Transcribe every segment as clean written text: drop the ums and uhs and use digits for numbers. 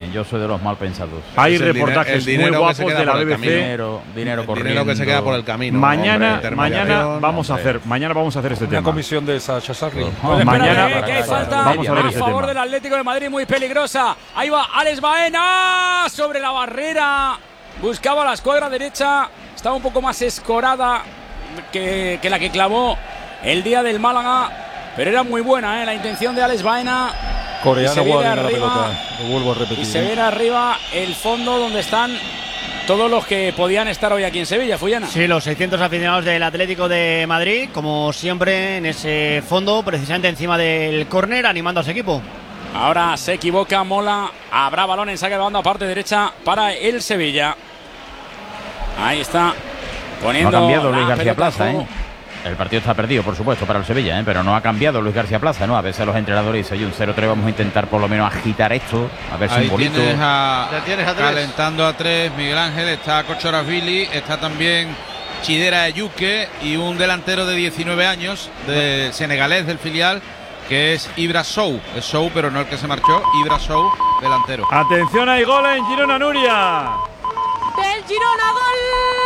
yo soy de los mal pensados. Hay Es el reportajes muy dinero que se guapos queda de la por el BBC. camino. Dinero corriendo. Dinero que se queda por el camino. Mañana intermediación, vamos a hacer este Una tema. comisión de Sacha Sarri. Pues mañana espérate, que hay falta vamos a ver a ese favor tema. del Atlético de Madrid, muy peligrosa. Ahí va Alex Baena sobre la barrera. Buscaba la escuadra derecha. Estaba un poco más escorada que la que clavó el día del Málaga. Pero era muy buena la intención de Alex Baena. Coreano guardia guardia la pelota. Lo vuelvo a repetir. Y se viene arriba el fondo donde están todos los que podían estar hoy aquí en Sevilla, Fullana. Sí, los 600 aficionados del Atlético de Madrid, como siempre, en ese fondo, precisamente encima del córner, animando a su equipo. Ahora se equivoca Mola. Habrá balón en saque de banda, parte derecha para el Sevilla. Ahí está. Poniendo no ha cambiado la Luis García pelota Plaza, al juego. El partido está perdido, por supuesto, para el Sevilla, pero no ha cambiado Luis García Plaza, ¿no? A veces los entrenadores dicen, hay un 0-3, vamos a intentar por lo menos agitar esto, a ver si Ahí un bonito. tienes Ya tienes a tres. calentando a 3 Miguel Ángel, está Kochoravili, está también Chidera Ayuque y un delantero de 19 años, de senegalés del filial, que es Ibra Sow. Es Sow, pero no el que se marchó, Ibra Sow, delantero. Atención, hay gol en Girona, Nuria. Del Girona, gol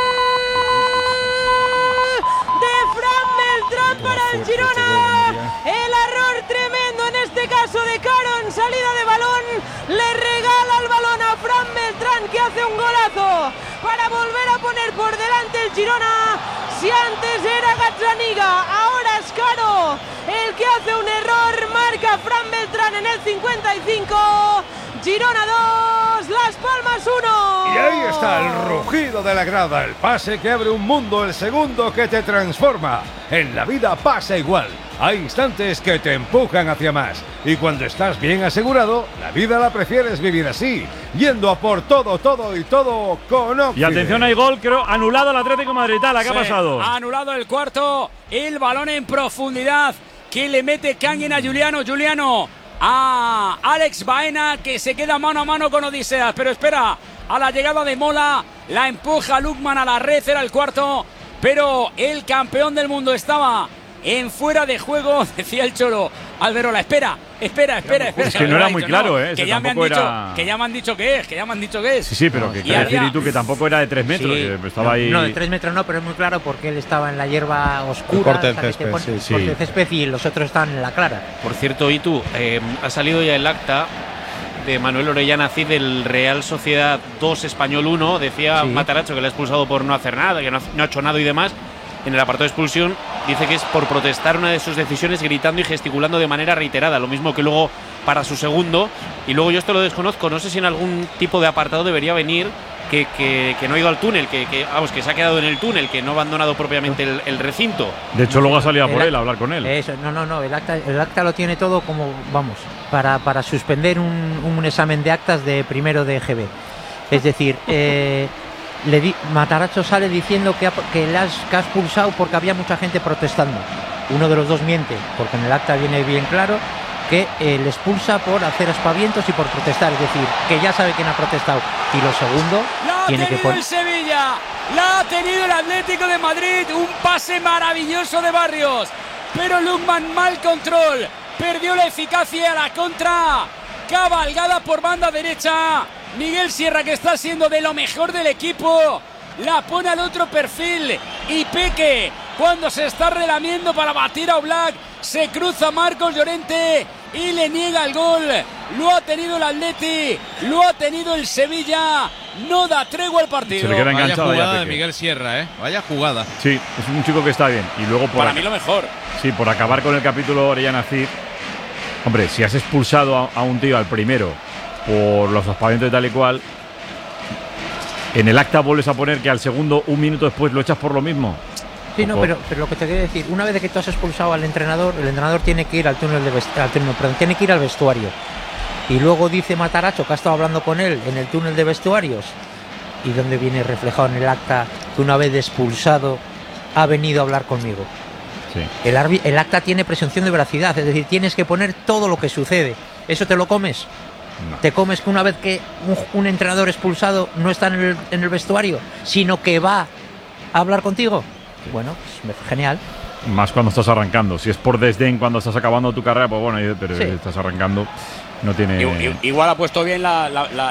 de Fran Beltrán para el Girona. El error tremendo en este caso de Caro en salida de balón. Le regala el balón a Fran Beltrán, que hace un golazo para volver a poner por delante el Girona. Si antes era Gazzaniga, ahora es Caro el que hace un error. Marca Fran Beltrán en el 55. Girona 2, Las Palmas 1. Y ahí está el rugido de la grada, el pase que abre un mundo, el segundo que te transforma. En la vida pasa igual. Hay instantes que te empujan hacia más. Y cuando estás bien asegurado, la vida la prefieres vivir así, yendo a por todo y todo con Oxide. Y atención, hay gol, creo, anulado al Atlético de Madrid. ¿Qué ha pasado? Ha anulado el cuarto, el balón en profundidad que le mete Canguin a Juliano a Alex Baena, que se queda mano a mano con Odiseas, pero espera a la llegada de Mola, la empuja Lukman a la red, era el cuarto, pero el campeón del mundo estaba en fuera de juego, decía el Cholo. Alberola, espera. Es que no era muy claro, ¿eh? Que ya me han dicho que es. Sí, pero que quiere decir, y tú, que tampoco era de 3 metros. Sí, estaba ahí. No, de 3 metros no, pero es muy claro porque él estaba en la hierba oscura. Corte del césped, corte sí. del césped, y los otros están en la clara. Por cierto, Itu, ha salido ya el acta de Manuel Orellana Cid del Real Sociedad 2 Español 1. Decía Sí. Mataracho que le ha expulsado por no hacer nada, que no ha hecho nada y demás. En el apartado de expulsión dice que es por protestar una de sus decisiones gritando y gesticulando de manera reiterada, lo mismo que luego para su segundo. Y luego yo esto lo desconozco, no sé si en algún tipo de apartado debería venir que no ha ido al túnel, que se ha quedado en el túnel, que no ha abandonado propiamente el recinto. De hecho, luego ha salido a por él a hablar con él. Eso, no, el acta lo tiene todo como, vamos, para suspender un examen de actas de primero de GB. Es decir, Mataracho sale diciendo que le has expulsado porque había mucha gente protestando. Uno de los dos miente, porque en el acta viene bien claro que le expulsa por hacer aspavientos y por protestar, es decir, que ya sabe quién ha protestado. Y lo segundo, La ha tiene que tenido poner. el Sevilla, la ha tenido el Atlético de Madrid, un pase maravilloso de Barrios, pero Lukman mal control, perdió la eficacia a la contra, cabalgada por banda derecha. Miguel Sierra, que está siendo de lo mejor del equipo, la pone al otro perfil y Peque, cuando se está relamiendo para batir a Oblak, se cruza Marcos Llorente y le niega el gol. Lo ha tenido el Atleti, lo ha tenido el Sevilla, no da tregua al partido. Se le queda Vaya enganchado jugada ya, de Peque. Miguel Sierra, Vaya jugada. Sí, es un chico que está bien. Y luego Para mí lo mejor. Sí, por acabar con el capítulo Orellana Cid. Hombre, si has expulsado a un tío al primero por los aspavientos y tal y cual, en el acta vuelves a poner que al segundo, un minuto después, lo echas por lo mismo. Sí, no, pero lo que te quiero decir, una vez que tú has expulsado al entrenador, el entrenador tiene que ir al túnel tiene que ir al vestuario. Y luego dice Mataracho que ha estado hablando con él en el túnel de vestuarios, y donde viene reflejado en el acta que una vez expulsado ha venido a hablar conmigo. Sí. El acta tiene presunción de veracidad, es decir, tienes que poner todo lo que sucede. ¿Eso te lo comes? No. ¿Te comes que una vez que un entrenador expulsado no está en el vestuario, sino que va a hablar contigo? Bueno, pues genial. Más cuando estás arrancando. Si es por desdén cuando estás acabando tu carrera, pues bueno, pero Sí. estás arrancando, no tiene. Igual ha puesto bien la